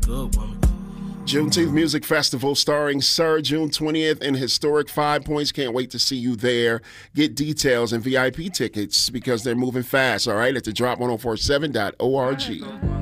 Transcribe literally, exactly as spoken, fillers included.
good woman. Juneteenth Music Festival starring Sir, June twentieth in historic Five Points. Can't wait to see you there. Get details and V I P tickets because they're moving fast, all right, at the drop ten forty-seven dot org.